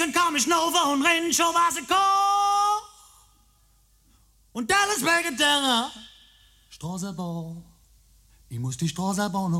dann komm ich noch und renn schon was ich kann. Und alles wegen der Straßenbahn. Ich muss die Straßenbahn